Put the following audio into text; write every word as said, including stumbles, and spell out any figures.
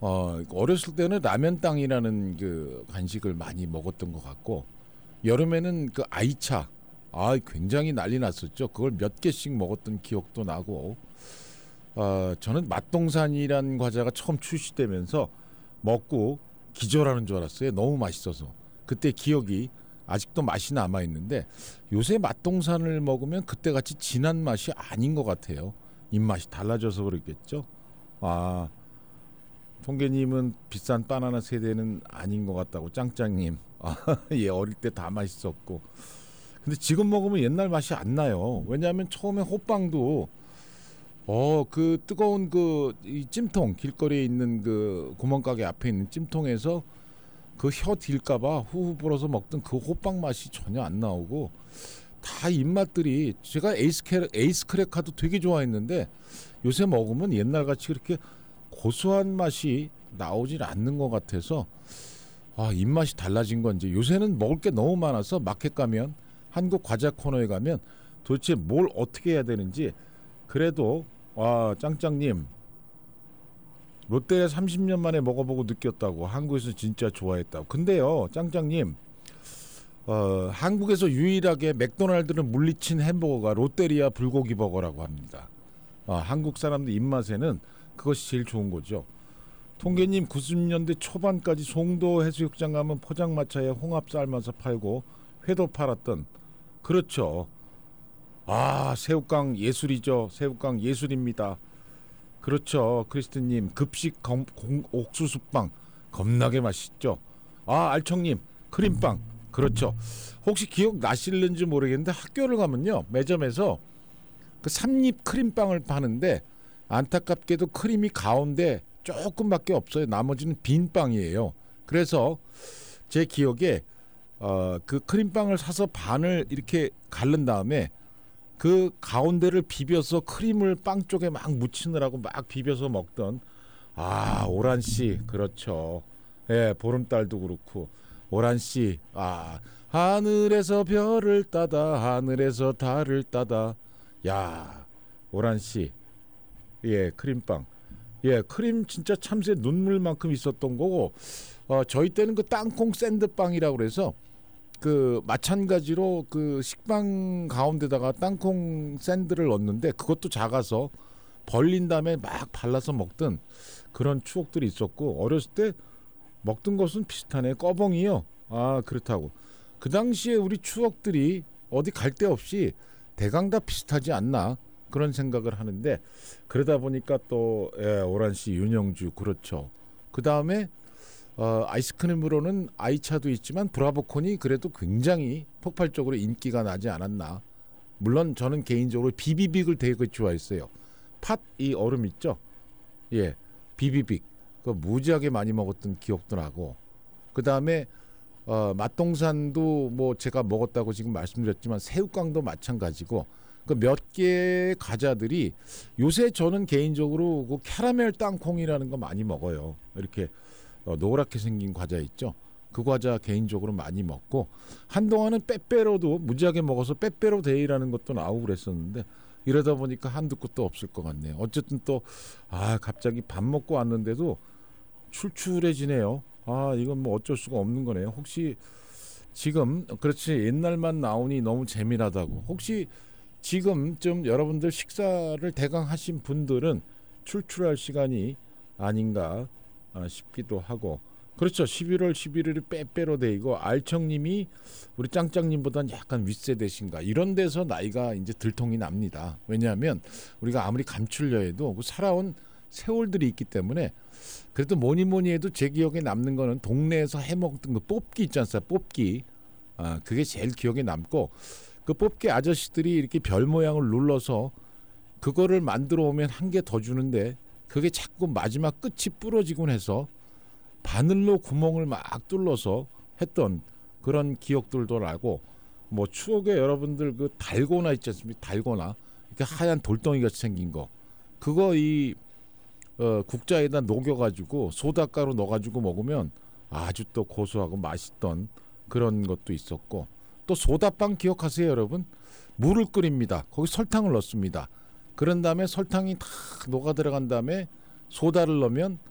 어, 어렸을 때는 라면 땅이라는 그 간식을 많이 먹었던 것 같고 여름에는 그 아이차 아 굉장히 난리 났었죠. 그걸 몇 개씩 먹었던 기억도 나고 어, 저는 맛동산이란 과자가 처음 출시되면서 먹고 기절하는 줄 알았어요. 너무 맛있어서. 그때 기억이 아직도 맛이 남아있는데 요새 맛동산을 먹으면 그때같이 진한 맛이 아닌 것 같아요. 입맛이 달라져서 그렇겠죠. 아, 통계님은 비싼 바나나 세대는 아닌 것 같다고. 짱짱님. 아, 예, 어릴 때 다 맛있었고. 근데 지금 먹으면 옛날 맛이 안 나요. 왜냐하면 처음에 호빵도 어, 그 뜨거운 그 이 찜통 길거리에 있는 그 구멍가게 앞에 있는 찜통에서 그 혀 딜까봐 후후 불어서 먹던 그 호빵 맛이 전혀 안 나오고 다 입맛들이 제가 에이스 캐 에이스 크래카도 되게 좋아했는데 요새 먹으면 옛날같이 그렇게 고소한 맛이 나오질 않는 것 같아서 아 입맛이 달라진 건지 요새는 먹을 게 너무 많아서 마켓 가면 한국 과자 코너에 가면 도대체 뭘 어떻게 해야 되는지 그래도 와 짱짱님 롯데를 삼십 년 만에 먹어보고 느꼈다고 한국에서 진짜 좋아했다고. 근데요 짱짱님 어, 한국에서 유일하게 맥도날드를 물리친 햄버거가 롯데리아 불고기 버거라고 합니다. 어, 한국 사람들 입맛에는 그것이 제일 좋은 거죠. 통계님 구십 년대 초반까지 송도 해수욕장 가면 포장마차에 홍합 삶아서 팔고 회도 팔았던 그렇죠. 아 새우깡 예술이죠. 새우깡 예술입니다. 그렇죠. 크리스트님 급식 검, 공, 옥수수빵 겁나게 맛있죠. 아 알청님 크림빵 그렇죠. 혹시 기억나실는지 모르겠는데 학교를 가면요 매점에서 그 삼립 크림빵을 파는데 안타깝게도 크림이 가운데 조금밖에 없어요. 나머지는 빈 빵이에요. 그래서 제 기억에 어, 그 크림빵을 사서 반을 이렇게 갈른 다음에 그 가운데를 비벼서 크림을 빵 쪽에 막 묻히느라고 막 비벼서 먹던 아 오란씨 그렇죠. 예 보름달도 그렇고 오란씨 아 하늘에서 별을 따다 하늘에서 달을 따다 야 오란씨 예 크림빵 예 크림 진짜 참새 눈물만큼 있었던 거고 어, 저희 때는 그 땅콩 샌드빵이라고 그래서 그 마찬가지로 그 식빵 가운데다가 땅콩 샌드를 넣었는데 그것도 작아서 벌린 다음에 막 발라서 먹던 그런 추억들이 있었고 어렸을 때 먹던 것은 비슷하네. 꺼봉이요. 아 그렇다고. 그 당시에 우리 추억들이 어디 갈 데 없이 대강 다 비슷하지 않나 그런 생각을 하는데 그러다 보니까 또 예, 오란씨 윤영주 그렇죠. 그 다음에 어, 아이스크림으로는 아이차도 있지만 브라보콘이 그래도 굉장히 폭발적으로 인기가 나지 않았나. 물론 저는 개인적으로 비비빅을 되게 좋아했어요. 팥 이 얼음 있죠. 예, 비비빅 그 무지하게 많이 먹었던 기억도 나고 그 다음에 어, 맛동산도 뭐 제가 먹었다고 지금 말씀드렸지만 새우깡도 마찬가지고 그 몇 개의 과자들이 요새 저는 개인적으로 그 캐러멜 땅콩이라는 거 많이 먹어요. 이렇게 어, 노랗게 생긴 과자 있죠. 그 과자 개인적으로 많이 먹고 한동안은 빼빼로도 무지하게 먹어서 빼빼로 데이라는 것도 나오고 그랬었는데 이러다 보니까 한두 끝도 없을 것 같네요. 어쨌든 또 아 갑자기 밥 먹고 왔는데도 출출해지네요. 아 이건 뭐 어쩔 수가 없는 거네요. 혹시 지금 그렇지 옛날만 나오니 너무 재미나다고 혹시 지금쯤 여러분들 식사를 대강 하신 분들은 출출할 시간이 아닌가 싶기도 하고 그렇죠. 십일월 십일일이 빼빼로 데이고 알청님이 우리 짱짱님보다는 약간 윗세대신가 이런 데서 나이가 이제 들통이 납니다. 왜냐하면 우리가 아무리 감추려 해도 살아온 세월들이 있기 때문에 그래도 뭐니 뭐니 해도 제 기억에 남는 거는 동네에서 해먹던 그 뽑기 있지 않습니까? 뽑기 아, 그게 제일 기억에 남고 그 뽑기 아저씨들이 이렇게 별 모양을 눌러서 그거를 만들어 오면 한 개 더 주는데 그게 자꾸 마지막 끝이 부러지곤 해서 바늘로 구멍을 막 뚫러서 했던 그런 기억들도 나고 뭐 추억에 여러분들 그 달고나 있지 않습니까? 달고나 이렇게 하얀 돌덩이 같이 생긴 거 그거 이 어, 국자에다 녹여가지고 소다가루 넣어가지고 먹으면 아주 또 고소하고 맛있던 그런 것도 있었고 또 소다빵 기억하세요 여러분? 물을 끓입니다. 거기 설탕을 넣습니다. 그런 다음에 설탕이 다 녹아 들어간 다음에 소다를 넣으면